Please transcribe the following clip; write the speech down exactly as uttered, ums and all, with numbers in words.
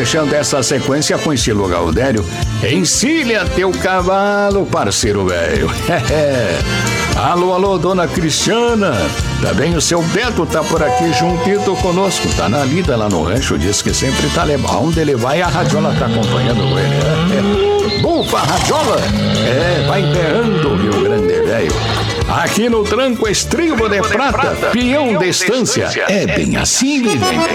fechando essa sequência com estilo Gaudério. Encilha teu cavalo, parceiro velho. Alô, alô, dona Cristiana. Também o seu Beto tá por aqui juntito conosco. Tá na lida lá no rancho, diz que sempre tá levando. Onde ele vai, a radiola tá acompanhando ele. Bufa, radiola! É, vai emperrando o Rio Grande velho. Aqui no tranco estribo de prata, peão de estância. É bem assim, vem.